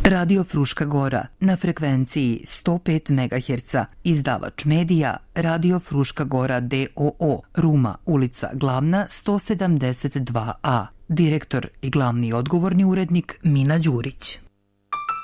Radio Fruška Gora na frekvenciji 105 MHz, izdavač medija Radio Fruška Gora d.o.o. Ruma, ulica Glavna 172a. Direktor i glavni odgovorni urednik Mina Đurić.